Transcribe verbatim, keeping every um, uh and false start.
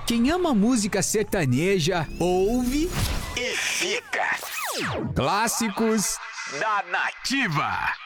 Quem ama música sertaneja, ouve e fica. Clássicos Da Nativa.